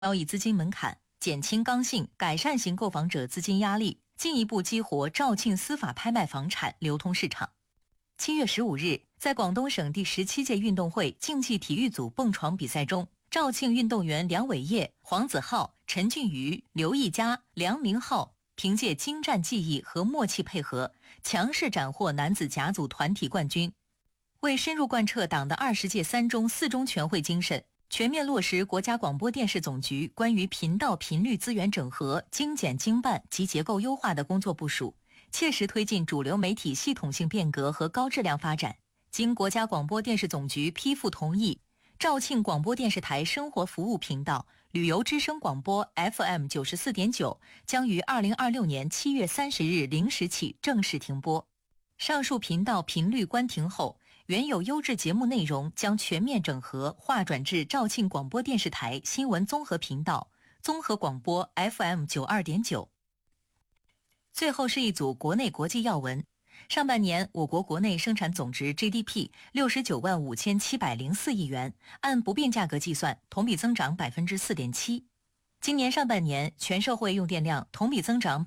交易资金门槛，减轻刚性、改善型购房者资金压力，进一步激活肇庆司法拍卖房产流通市场。7月15日，在广东省第17届运动会竞技体育组蹦床比赛中，肇庆运动员梁伟业、黄子浩、陈俊瑜、刘毅佳、梁明浩凭借精湛技艺和默契配合，强势斩获男子甲组团体冠军。为深入贯彻党的20届3中4中全会精神，全面落实国家广播电视总局关于频道频率资源整合、精简精办及结构优化的工作部署，切实推进主流媒体系统性变革和高质量发展。经国家广播电视总局批复同意，肇庆广播电视台生活服务频道旅游之声广播 FM 94.9将于2026年7月30日0时起正式停播。上述频道频率关停后，原有优质节目内容将全面整合划转至肇庆广播电视台新闻综合频道综合广播 FM 92.9。最后是一组国内国际要闻。上半年，我国国内生产总值 GDP 69万5704亿元，按不变价格计算，同比增长 4.7%。今年上半年，全社会用电量同比增长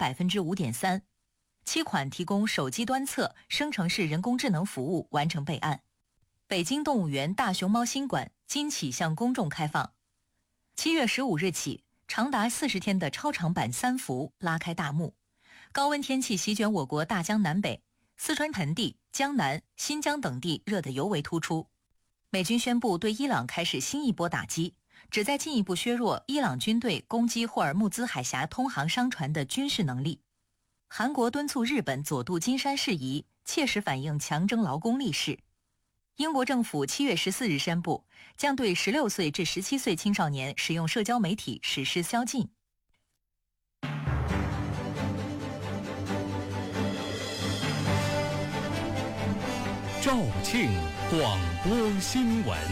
5.3%。7款提供手机端测生成式人工智能服务完成备案。北京动物园大熊猫新馆今起向公众开放。7月15日起，长达40天的超长版3伏拉开大幕。高温天气席卷我国大江南北，四川盆地、江南、新疆等地热得尤为突出。美军宣布对伊朗开始新一波打击，旨在进一步削弱伊朗军队攻击霍尔木兹海峡通航商船的军事能力。韩国敦促日本佐渡金山事宜，切实反映强征劳工力势。英国政府7月14日宣布，将对16岁至17岁青少年使用社交媒体实施宵禁。 肇庆广播新闻。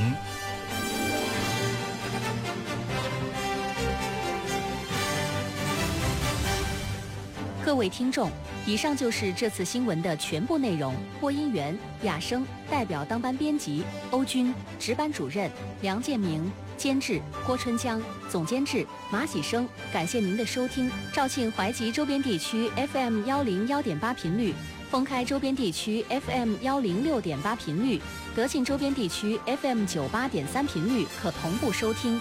各位听众，以上就是这次新闻的全部内容。播音员雅生，代表当班编辑欧军，值班主任梁建明，监制郭春江，总监制马喜生。感谢您的收听。肇庆怀集周边地区 FM 101.8频率，封开周边地区 FM 106.8频率，德庆周边地区 FM 98.3频率可同步收聽。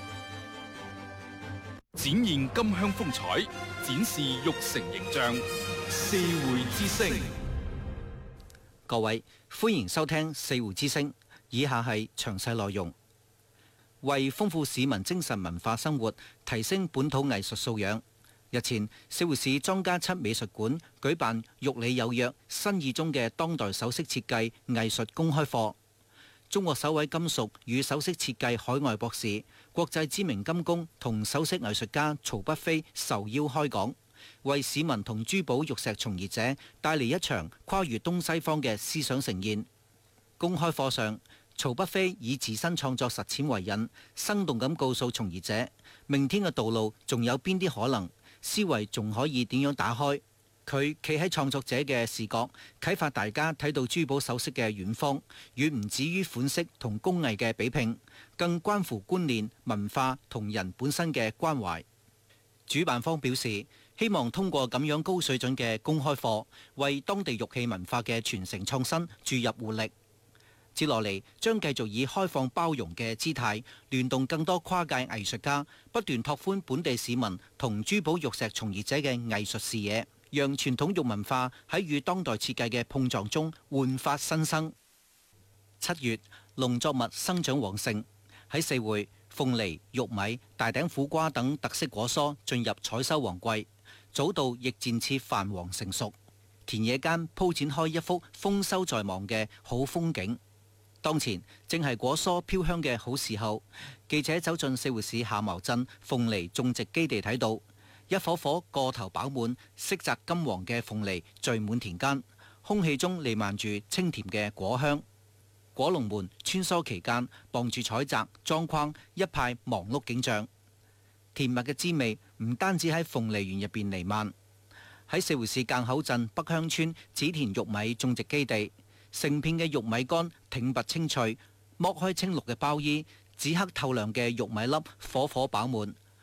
展現金鄉風采，展示玉城形象，四會之聲。 各位，歡迎收聽四會之聲，以下係詳細內容。為豐富市民精神文化生活，提升本土藝術素養，日前，四會市莊家七美術館舉辦玉里有約新意中嘅當代首飾設計藝術公開課。中國首位金屬與首飾設計海外博士、國際知名金工同首飾藝術家曹北飛受邀開講，為市民同珠寶玉石從業者帶嚟一場跨越東西方嘅思想盛宴。公開課上，曹北飛以自身創作實踐為引，生動咁告訴從業者，明天嘅道路仲有邊啲可能，思維仲可以點樣打開。佢企喺創作者嘅視角，啟發大家睇到珠寶首飾嘅遠方，遠唔止於款式同工藝嘅比拼，更關乎觀念、文化同人本身嘅關懷。主辦方表示，希望通過咁樣高水準嘅公開課，為當地玉器文化嘅傳承創新注入活力。接落嚟將繼續以開放包容嘅姿態，聯動更多跨界藝術家，不斷拓寬本地市民同珠寶玉石從業者嘅藝術視野，讓傳統玉文化喺與當代設計嘅碰撞中煥發新生。7月，農作物生長旺盛，喺四會，鳳梨、玉米、大頂苦瓜等特色果蔬進入採收旺季，早稻亦漸次繁黃成熟，田野間鋪展開一幅豐收在望嘅好風景。當前正係果蔬飄香嘅好時候，記者走進四會市夏茅鎮鳳梨種植基地，睇到一顆顆個頭飽滿、色澤金黃嘅鳳梨聚滿田間，空氣中彌漫住清甜嘅果香。果農們穿梭其間，傍住採摘、裝框，一派忙碌景象。甜蜜嘅滋味唔單止喺鳳梨園入邊彌漫，喺四會市澗口鎮北鄉村紫田玉米種植基地。成片嘅玉米乾挺拔清脆，剝開青綠嘅包衣，紫黑透亮嘅玉米粒火火飽滿，